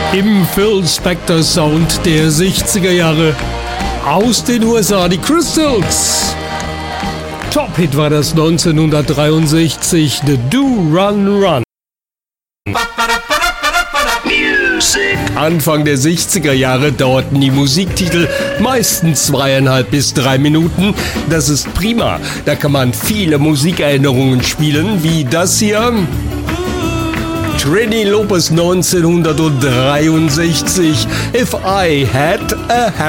Im Phil Spector Sound der 60er Jahre aus den USA, die Crystals. Top-Hit war das 1963, The Do Run Run. Anfang der 60er Jahre dauerten die Musiktitel meistens 2,5 bis 3 Minuten. Das ist prima. Da kann man viele Musikerinnerungen spielen, wie das hier. Trini Lopez 1963. If I Had a Hammer.